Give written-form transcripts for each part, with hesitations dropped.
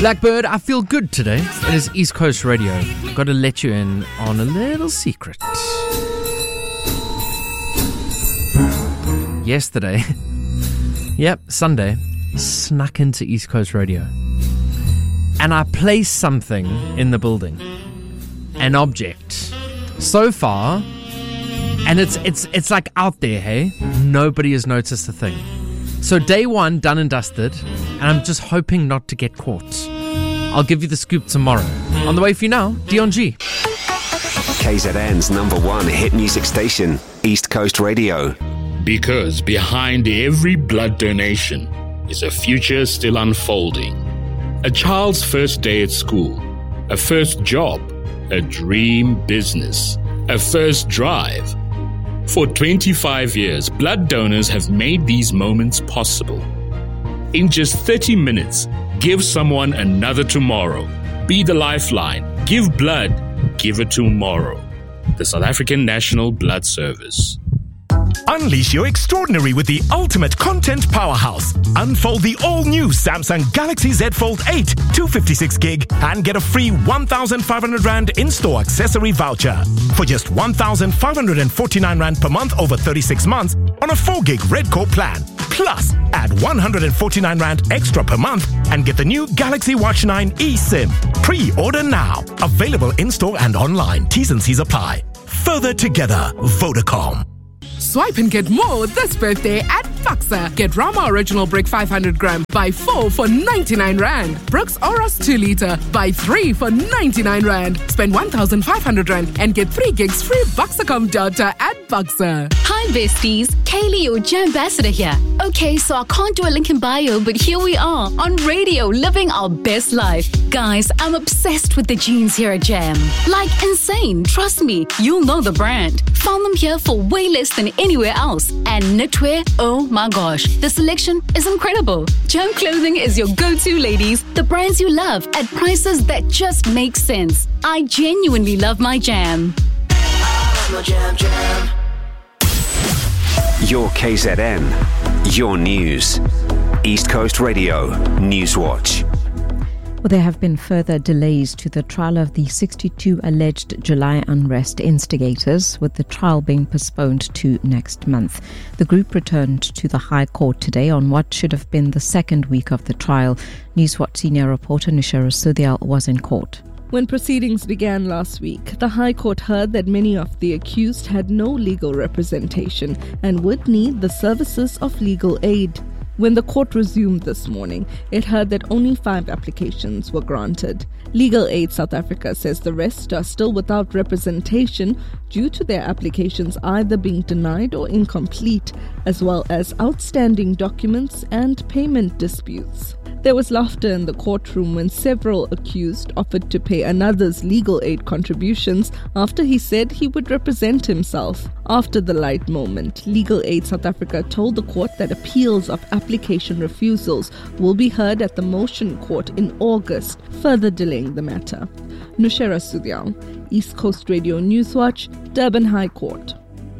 Blackbird, I feel good today. It is East Coast Radio. Got to let you in on a little secret. Yesterday, Sunday, snuck into East Coast Radio. And I placed something in the building. An object. So far, and it's like out there, hey? Nobody has noticed a thing. So day one, done and dusted, and I'm just hoping not to get caught. I'll give you the scoop tomorrow. On the way for you now, Dion G. KZN's number one hit music station, East Coast Radio. Because behind every blood donation is a future still unfolding. A child's first day at school, a first job, a dream business, a first drive. For 25 years, blood donors have made these moments possible. In just 30 minutes, give someone another tomorrow. Be the lifeline. Give blood. Give it tomorrow. The South African National Blood Service. Unleash your extraordinary with the ultimate content powerhouse. Unfold the all-new Samsung Galaxy Z Fold 8 256 gig and get a free 1,500 Rand in-store accessory voucher for just 1,549 Rand per month over 36 months on a 4 gig Red Core plan. Plus, add 149 Rand extra per month and get the new Galaxy Watch 9 eSIM. Pre-order now. Available in-store and online. T's and C's apply. Further together, Vodacom. Swipe and get more this birthday at Boxer. Get Rama Original Brick 500 gram. Buy 4 for 99 Rand. Brooks Oros 2 liter. Buy 3 for 99 Rand. Spend 1,500 Rand and get 3 gigs free Boxercom data at Boxer. Hi besties, Kaylee, your Jam Ambassador here. Okay, so I can't do a link in bio, but here we are on radio living our best life. Guys, I'm obsessed with the jeans here at Jam. Like insane, trust me, you'll know the brand. Found them here for way less than anywhere else. And knitwear, oh my gosh, the selection is incredible. Jam Clothing is your go-to, ladies. The brands you love at prices that just make sense. I genuinely love my Jam. Your KZN, your news. East Coast Radio, Newswatch. Well, there have been further delays to the trial of the 62 alleged July unrest instigators, with the trial being postponed to next month. The group returned to the High Court today on what should have been the second week of the trial. Newswatch senior reporter Nushera Sudhyal was in court. When proceedings began last week, the High Court heard that many of the accused had no legal representation and would need the services of legal aid. When the court resumed this morning, it heard that only 5 applications were granted. Legal Aid South Africa says the rest are still without representation due to their applications either being denied or incomplete, as well as outstanding documents and payment disputes. There was laughter in the courtroom when several accused offered to pay another's legal aid contributions after he said he would represent himself. After the light moment, Legal Aid South Africa told the court that appeals of application refusals will be heard at the motion court in August, further delaying the matter. Nushera Sudhyal, East Coast Radio Newswatch, Durban High Court.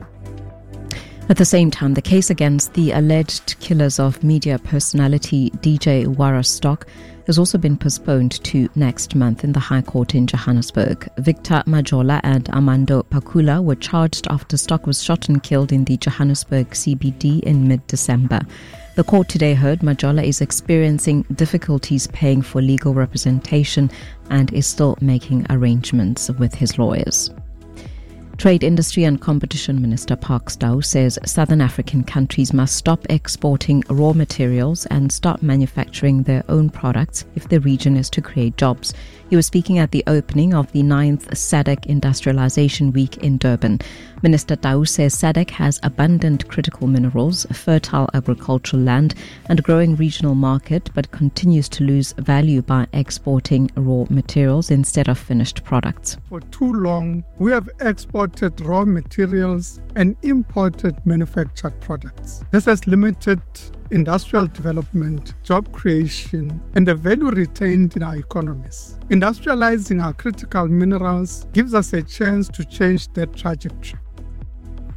At the same time, the case against the alleged killers of media personality DJ Wara Stock has also been postponed to next month in the High Court in Johannesburg. Victor Majola and Armando Pakula were charged after Stock was shot and killed in the Johannesburg CBD in mid-December. The court today heard Majola is experiencing difficulties paying for legal representation and is still making arrangements with his lawyers. Trade, Industry and Competition Minister Parks Tau says Southern African countries must stop exporting raw materials and start manufacturing their own products if the region is to create jobs. He was speaking at the opening of the 9th SADC Industrialization Week in Durban. Minister Tau says SADC has abundant critical minerals, fertile agricultural land and a growing regional market, but continues to lose value by exporting raw materials instead of finished products. For too long, we have exported raw materials and imported manufactured products. This has limited industrial development, job creation, and the value retained in our economies. Industrializing our critical minerals gives us a chance to change that trajectory.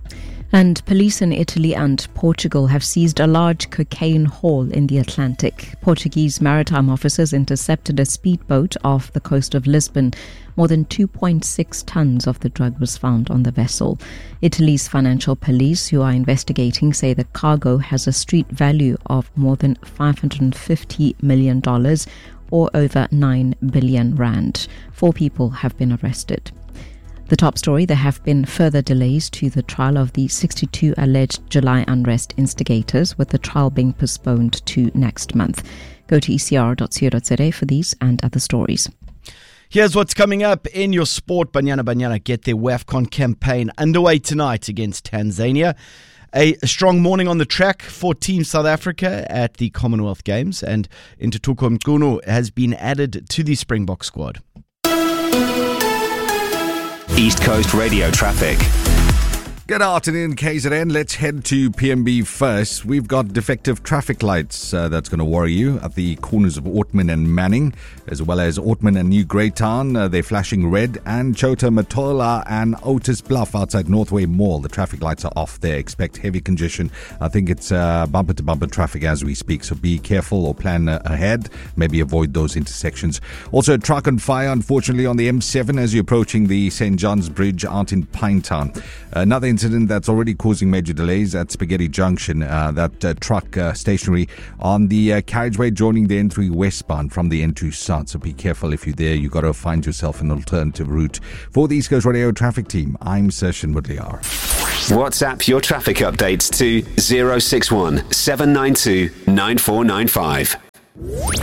And police in Italy and Portugal have seized a large cocaine haul in the Atlantic. Portuguese maritime officers intercepted a speedboat off the coast of Lisbon. More than 2.6 tons of the drug was found on the vessel. Italy's financial police, who are investigating, say the cargo has a street value of more than $550 million or over 9 billion rand. 4 people have been arrested. The top story, there have been further delays to the trial of the 62 alleged July unrest instigators, with the trial being postponed to next month. Go to ecr.co.za for these and other stories. Here's what's coming up in your sport. Banyana get their WAFCON campaign underway tonight against Tanzania. A strong morning on the track for Team South Africa at the Commonwealth Games, and Ntuthuko Mchunu has been added to the Springbok squad. East Coast Radio traffic. Good afternoon, KZN. Let's head to PMB first. We've got defective traffic lights that's going to worry you at the corners of Ortman and Manning, as well as Ortman and New Greytown. They're flashing red, and Chota, Matola and Otis Bluff outside Northway Mall. The traffic lights are off there. Expect heavy congestion. I think it's bumper-to-bumper traffic as we speak, so be careful or plan ahead. Maybe avoid those intersections. Also, a truck on fire, unfortunately, on the M7 as you're approaching the St. John's Bridge out in Pinetown. Another incident that's already causing major delays at Spaghetti Junction. That truck stationary on the carriageway joining the N3 westbound from the N2 south. So be careful if you're there. You've got to find yourself an alternative route. For the East Coast Radio traffic team, I'm Session Woodley-R. WhatsApp your traffic updates to 061 792 9495.